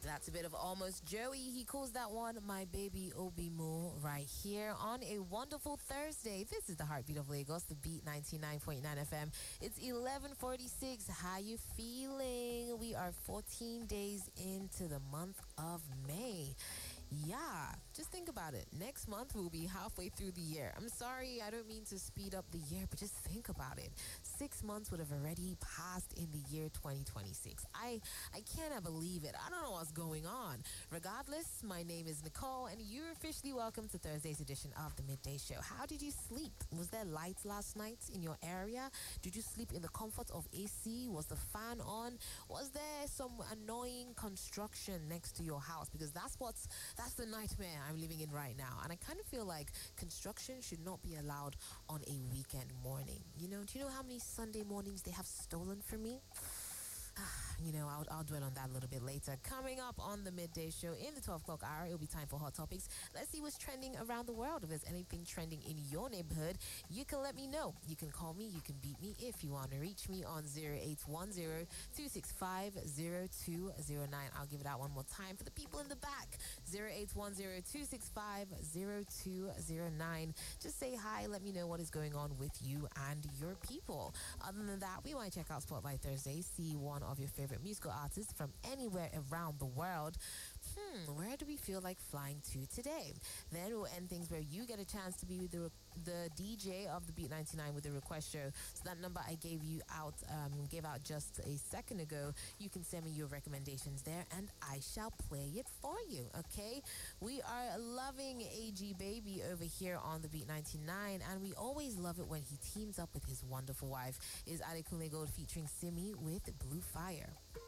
That's a bit of Almost Joey. He calls that one My Baby Obi Mo right here on a wonderful Thursday. This is the Heartbeat of Lagos, the Beat 99.9 FM. It's 11:46. How you feeling? We are 14 days into the month of May. Yeah, just think about it. Next month we'll be halfway through the year. I'm sorry, I don't mean to speed up the year, but just think about it. 6 months would have already passed in the year 2026. I cannot believe it. I don't know what's going on. Regardless, my name is Nicole, and you're officially welcome to Thursday's edition of the Midday Show. How did you sleep? Was there lights last night in your area? Did you sleep in the comfort of AC? Was the fan on? Was there some annoying construction next to your house? Because that's the nightmare I'm living in right now. And I kind of feel like construction should not be allowed on a weekend morning. Do you know how many Sunday mornings they have stolen from me? I'll dwell on that a little bit later. Coming up on the Midday Show in the 12 o'clock hour, it'll be time for Hot Topics. Let's see what's trending around the world. If there's anything trending in your neighborhood, you can let me know. You can call me, you can beat me if you want to reach me on 0810-265-0209. I'll give it out one more time for the people in the back. 0810-265-0209. Just say hi, let me know what is going on with you and your people. Other than that, we want to check out Spotlight Thursday, see one of your favorite musical artists from anywhere around the world. Where do we feel like flying to today? Then we'll end things where you get a chance to be with the DJ of the Beat 99 with the request show. So that number I gave out just a second ago, you can send me your recommendations there and I shall play it for you, okay? We are loving AG Baby over here on the Beat 99, and we always love it when he teams up with his wonderful wife. Is Adekunle Gold featuring Simi with Blue Fire.